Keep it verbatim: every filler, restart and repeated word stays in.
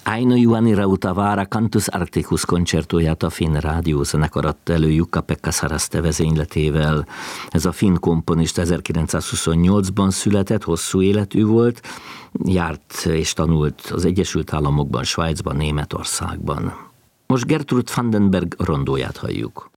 Aino Juhani Rautavaara Cantus Arcticus koncertóját a Finn Rádiózenekar adta elő Jukka-Pekka Saraste vezényletével. Ez a finn komponista ezerkilencszázhuszonnyolcban született, hosszú életű volt, járt és tanult az Egyesült Államokban, Svájcban, Németországban. Most Gertrud Vandenberg rondóját halljuk.